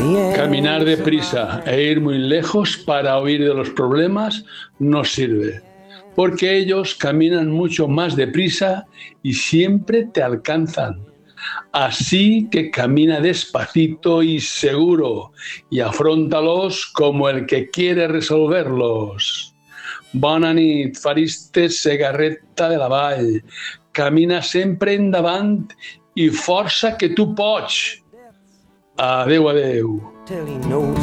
Caminar deprisa e ir muy lejos para huir de los problemas no sirve, porque ellos caminan mucho más deprisa y siempre te alcanzan. Así que camina despacito y seguro y afróntalos como el que quiere resolverlos. Bona nit, fariste Segarreta de la Vall. Camina sempre endavant i força que tu pots. Adéu, adéu.